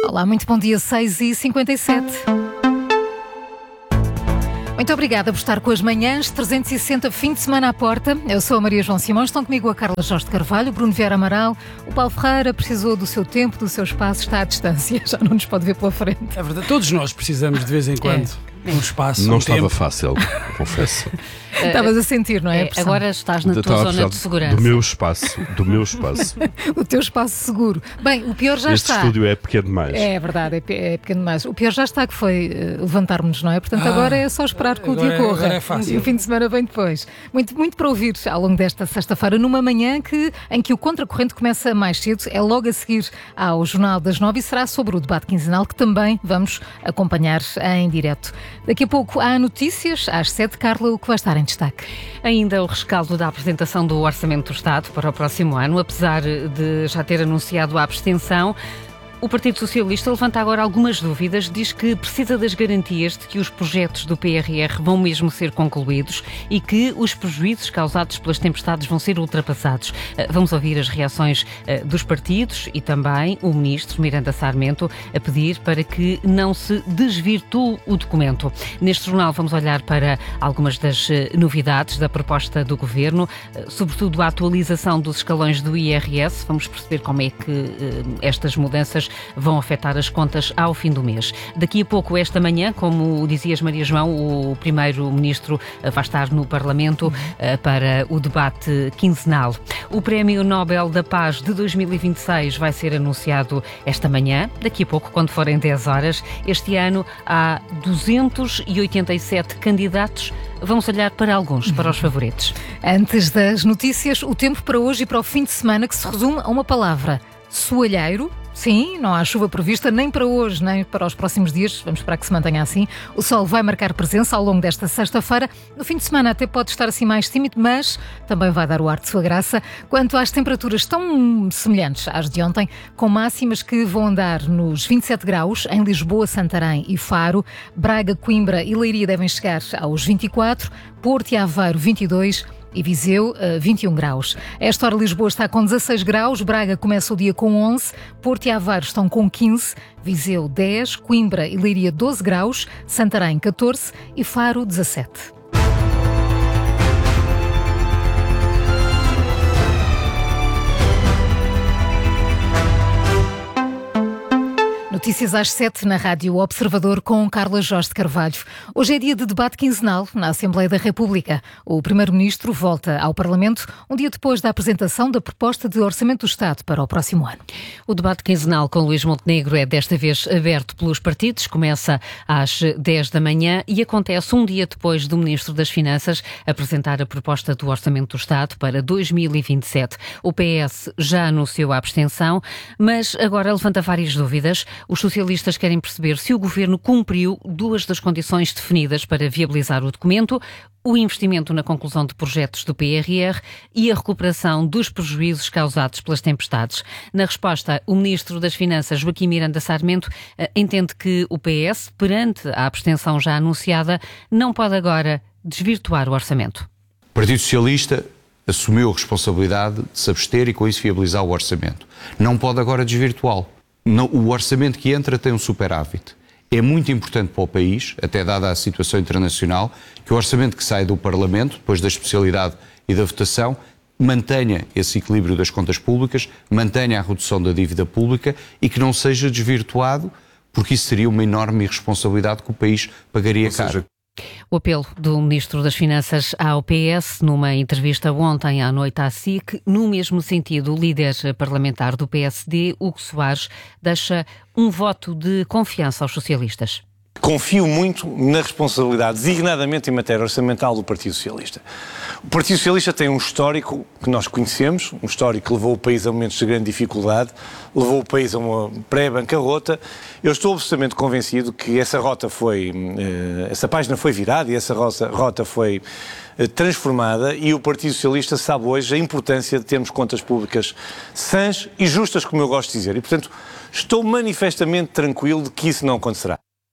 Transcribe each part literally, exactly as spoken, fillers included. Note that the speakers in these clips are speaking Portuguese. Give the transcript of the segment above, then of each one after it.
Olá, muito bom dia, seis e cinquenta e sete. Muito obrigada por estar com as manhãs, trezentos e sessenta fim de semana à porta. Eu sou a Maria João Simões, estão comigo a Carla Jorge de Carvalho, o Bruno Vieira Amaral, o Paulo Ferreira precisou do seu tempo, do seu espaço, está à distância, já não nos pode ver pela frente. É verdade, todos nós precisamos de vez em quando é. um espaço, Não um estava tempo. fácil, confesso. Estavas a sentir, não é? é agora estás na Eu tua estava a zona de precisar segurança. Do meu espaço, do meu espaço. O teu espaço seguro. Bem, o pior já este está. Este estúdio é pequeno demais. É verdade, é, pe- é pequeno demais. O pior já está, que foi uh, levantarmos-nos, não é? Portanto, Ah, agora é só esperar que o agora dia é- corra. agora é fácil. E o fim de semana vem depois. Muito, muito para ouvir ao longo desta sexta-feira, numa manhã que, em que o Contracorrente começa mais cedo, é logo a seguir ao Jornal das Nove e será sobre o debate quinzenal, que também vamos acompanhar em direto. Daqui a pouco há notícias, às sete, Carla, o que vai estar em destaque? Ainda o rescaldo da apresentação do Orçamento do Estado para o próximo ano, apesar de já ter anunciado a abstenção. O Partido Socialista levanta agora algumas dúvidas, diz que precisa das garantias de que os projetos do P R R vão mesmo ser concluídos e que os prejuízos causados pelas tempestades vão ser ultrapassados. Vamos ouvir as reações dos partidos e também o Ministro Miranda Sarmento a pedir para que não se desvirtue o documento. Neste jornal vamos olhar para algumas das novidades da proposta do Governo, sobretudo a atualização dos escalões do I R S. Vamos perceber como é que estas mudanças vão afetar as contas ao fim do mês. Daqui a pouco, esta manhã, como dizias, Maria João, o primeiro-ministro vai estar no Parlamento uh, para o debate quinzenal. O Prémio Nobel da Paz de dois mil e vinte e seis vai ser anunciado esta manhã, daqui a pouco, quando forem dez horas. Este ano há duzentos e oitenta e sete candidatos. Vamos olhar para alguns, para os favoritos. Antes das notícias, o tempo para hoje e para o fim de semana, que se resume a uma palavra: soalheiro. Sim, não há chuva prevista nem para hoje, nem para os próximos dias. Vamos esperar que se mantenha assim. O sol vai marcar presença ao longo desta sexta-feira. No fim de semana até pode estar assim mais tímido, mas também vai dar o ar de sua graça. Quanto às temperaturas tão semelhantes às de ontem, com máximas que vão andar nos vinte e sete graus em Lisboa, Santarém e Faro. Braga, Coimbra e Leiria devem chegar aos vinte e quatro, Porto e Aveiro vinte e dois e Viseu, vinte e um graus. A esta hora Lisboa está com dezasseis graus, Braga começa o dia com onze, Porto e Aveiro estão com quinze, Viseu dez, Coimbra e Leiria doze graus, Santarém catorze e Faro dezassete. Notícias às sete na Rádio Observador com Carla Jorge de Carvalho. Hoje é dia de debate quinzenal na Assembleia da República. O Primeiro-Ministro volta ao Parlamento um dia depois da apresentação da proposta de Orçamento do Estado para o próximo ano. O debate quinzenal com Luís Montenegro é desta vez aberto pelos partidos, começa às dez da manhã e acontece um dia depois do Ministro das Finanças apresentar a proposta do Orçamento do Estado para dois mil e vinte e sete. O P S já anunciou a abstenção, mas agora levanta várias dúvidas. Os socialistas querem perceber se o Governo cumpriu duas das condições definidas para viabilizar o documento: o investimento na conclusão de projetos do P R R e a recuperação dos prejuízos causados pelas tempestades. Na resposta, o Ministro das Finanças, Joaquim Miranda Sarmento, entende que o P S, perante a abstenção já anunciada, não pode agora desvirtuar o orçamento. O Partido Socialista assumiu a responsabilidade de se abster e com isso viabilizar o orçamento. Não pode agora desvirtuá-lo. Não, o orçamento que entra tem um superávit. É muito importante para o país, até dada a situação internacional, que o orçamento que sai do Parlamento, depois da especialidade e da votação, mantenha esse equilíbrio das contas públicas, mantenha a redução da dívida pública e que não seja desvirtuado, porque isso seria uma enorme irresponsabilidade que o país pagaria caro. O apelo do Ministro das Finanças ao P S numa entrevista ontem à noite à S I C, no mesmo sentido, o líder parlamentar do P S D, Hugo Soares, deixa um voto de confiança aos socialistas. Confio muito na responsabilidade, designadamente em matéria orçamental, do Partido Socialista. O Partido Socialista tem um histórico que nós conhecemos, um histórico que levou o país a momentos de grande dificuldade, levou o país a uma pré-bancarrota. Eu estou absolutamente convencido que essa rota foi, essa página foi virada e essa rota foi transformada, e o Partido Socialista sabe hoje a importância de termos contas públicas sãs e justas, como eu gosto de dizer, e portanto estou manifestamente tranquilo de que isso não acontecerá.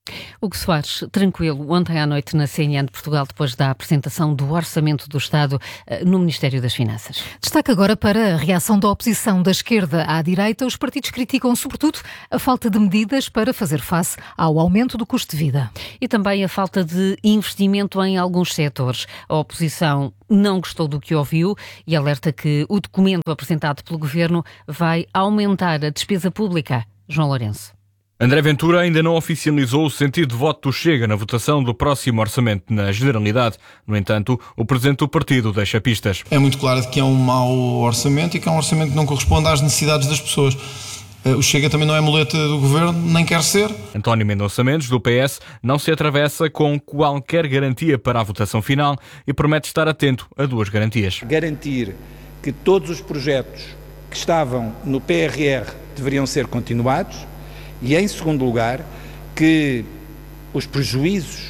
Hugo Soares, tranquilo, ontem à noite na C N N de Portugal, depois da apresentação do Orçamento do Estado no Ministério das Finanças. Destaque agora para a reação da oposição da esquerda à direita. Os partidos criticam, sobretudo, a falta de medidas para fazer face ao aumento do custo de vida. E também a falta de investimento em alguns setores. A oposição não gostou do que ouviu e alerta que o documento apresentado pelo Governo vai aumentar a despesa pública. João Lourenço. André Ventura ainda não oficializou o sentido de voto do Chega na votação do próximo orçamento na Generalidade. No entanto, o presidente do partido deixa pistas. É muito claro que é um mau orçamento e que é um orçamento que não corresponde às necessidades das pessoas. O Chega também não é muleta do Governo, nem quer ser. António Mendonça Mendes, do P S, não se atravessa com qualquer garantia para a votação final e promete estar atento a duas garantias. Garantir que todos os projetos que estavam no P R R deveriam ser continuados. E, em segundo lugar, que os prejuízos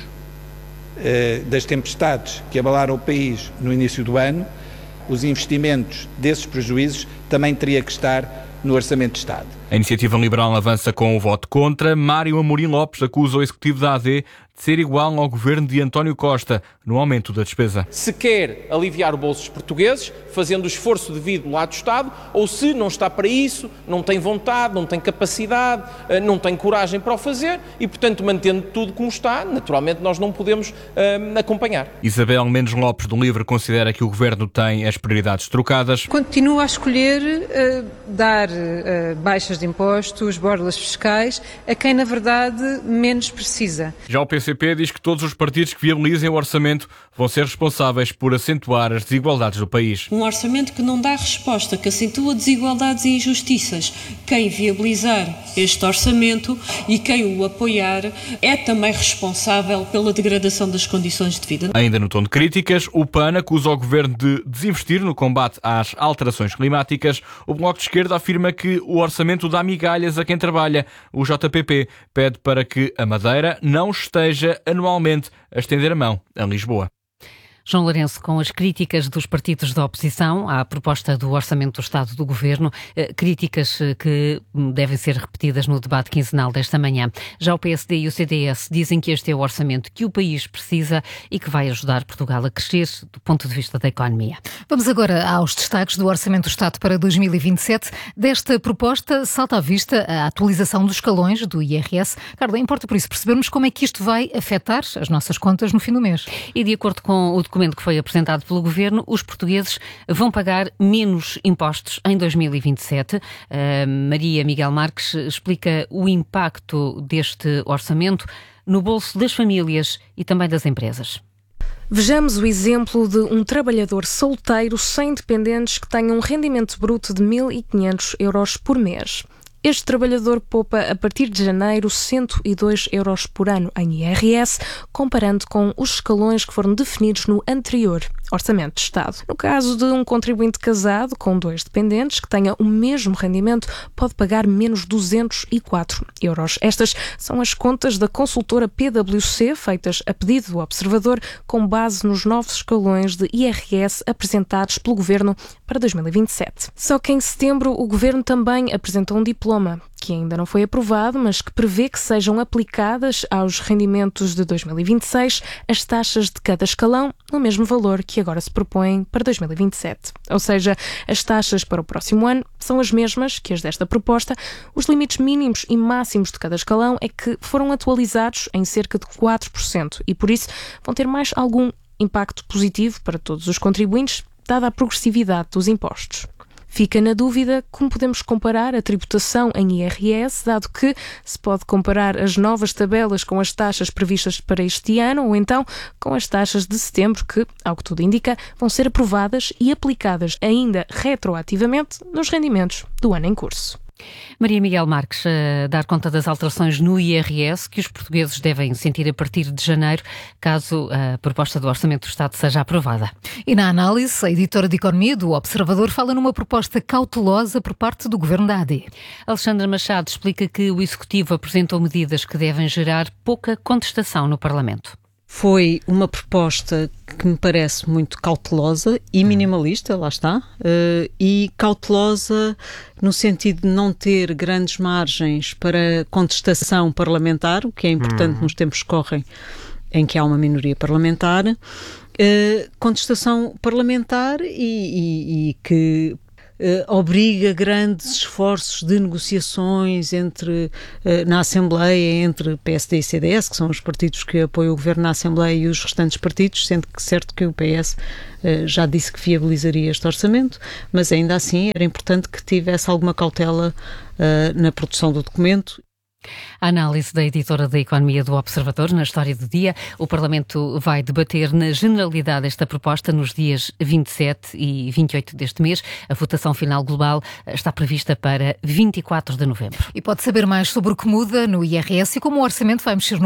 eh, das tempestades que abalaram o país no início do ano, os investimentos desses prejuízos também teria que estar no Orçamento de Estado. A Iniciativa Liberal avança com o voto contra. Mário Amorim Lopes acusa o Executivo da A D de ser igual ao governo de António Costa no aumento da despesa. Se quer aliviar o bolso dos portugueses, fazendo o esforço devido do lado do Estado, ou se não está para isso, não tem vontade, não tem capacidade, não tem coragem para o fazer e, portanto, mantendo tudo como está, naturalmente nós não podemos hum, acompanhar. Isabel Mendes Lopes, do LIVRE, considera que o governo tem as prioridades trocadas. Continua a escolher uh, dar uh, baixas de impostos, borlas fiscais, a quem, na verdade, menos precisa. Já o P C P diz que todos os partidos que viabilizem o orçamento vão ser responsáveis por acentuar as desigualdades do país. Um orçamento que não dá resposta, que acentua desigualdades e injustiças. Quem viabilizar este orçamento e quem o apoiar é também responsável pela degradação das condições de vida. Ainda no tom de críticas, o P A N acusa o governo de desinvestir no combate às alterações climáticas. O Bloco de Esquerda afirma que o orçamento dá migalhas a quem trabalha. O J P P pede para que a Madeira não esteja anualmente a estender a mão a Lisboa. João Lourenço, com as críticas dos partidos da oposição à proposta do Orçamento do Estado do Governo, eh, críticas que devem ser repetidas no debate quinzenal desta manhã. Já o P S D e o C D S dizem que este é o orçamento que o país precisa e que vai ajudar Portugal a crescer do ponto de vista da economia. Vamos agora aos destaques do Orçamento do Estado para dois mil e vinte e sete. Desta proposta salta à vista a atualização dos escalões do I R S. Carla, importa por isso percebermos como é que isto vai afetar as nossas contas no fim do mês. E de acordo com o documento que foi apresentado pelo Governo, os portugueses vão pagar menos impostos em dois mil e vinte e sete. Uh, Maria Miguel Marques explica o impacto deste orçamento no bolso das famílias e também das empresas. Vejamos o exemplo de um trabalhador solteiro sem dependentes que tenha um rendimento bruto de mil e quinhentos euros por mês. Este trabalhador poupa a partir de janeiro cento e dois euros por ano em I R S, comparando com os escalões que foram definidos no anterior Orçamento de Estado. No caso de um contribuinte casado com dois dependentes que tenha o mesmo rendimento, pode pagar menos duzentos e quatro euros. Estas são as contas da consultora P W C, feitas a pedido do Observador, com base nos novos escalões de I R S apresentados pelo Governo para dois mil e vinte e sete. Só que em setembro o Governo também apresentou um diploma, que ainda não foi aprovado, mas que prevê que sejam aplicadas aos rendimentos de dois mil e vinte e seis as taxas de cada escalão no mesmo valor que agora se propõem para dois mil e vinte e sete. Ou seja, as taxas para o próximo ano são as mesmas que as desta proposta. Os limites mínimos e máximos de cada escalão é que foram atualizados em cerca de quatro por cento e, por isso, vão ter mais algum impacto positivo para todos os contribuintes, dada a progressividade dos impostos. Fica na dúvida como podemos comparar a tributação em I R S, dado que se pode comparar as novas tabelas com as taxas previstas para este ano ou então com as taxas de setembro que, ao que tudo indica, vão ser aprovadas e aplicadas ainda retroativamente nos rendimentos do ano em curso. Maria Miguel Marques, a dar conta das alterações no I R S que os portugueses devem sentir a partir de janeiro, caso a proposta do Orçamento do Estado seja aprovada. E na análise, a editora de Economia do Observador fala numa proposta cautelosa por parte do Governo da A D. Alexandra Machado explica que o Executivo apresentou medidas que devem gerar pouca contestação no Parlamento. Foi uma proposta que me parece muito cautelosa e minimalista, lá está, uh, e cautelosa no sentido de não ter grandes margens para contestação parlamentar, o que é importante hum. nos tempos que correm em que há uma minoria parlamentar, uh, contestação parlamentar e, e, e que Uh, obriga grandes esforços de negociações entre, uh, na Assembleia entre P S D e C D S, que são os partidos que apoiam o governo na Assembleia, e os restantes partidos, sendo que certo que o P S uh, já disse que viabilizaria este orçamento, mas ainda assim era importante que tivesse alguma cautela uh, na produção do documento. A análise da editora da Economia do Observador na História do Dia. O Parlamento vai debater na generalidade esta proposta nos dias vinte e sete e vinte e oito deste mês. A votação final global está prevista para vinte e quatro de novembro. E pode saber mais sobre o que muda no I R S e como o orçamento vai mexer no